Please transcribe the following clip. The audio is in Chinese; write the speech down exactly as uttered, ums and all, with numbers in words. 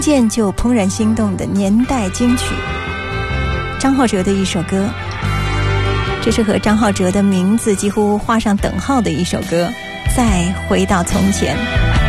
见就怦然心动的年代金曲，张浩哲的一首歌，这是和张浩哲的名字几乎画上等号的一首歌，再回到从前。